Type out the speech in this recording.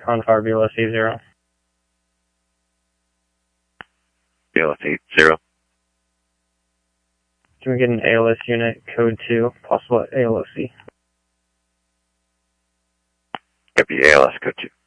Confire BLS 80. BLS 80. Can we get an ALS unit, code 2, possible ALOC? Copy, ALS code 2.